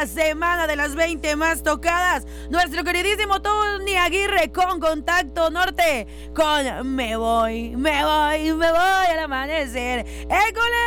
semana de las 20 más tocadas. Nuestro queridísimo Tony Aguirre con Contacto Norte, con Me voy al amanecer. ¡École!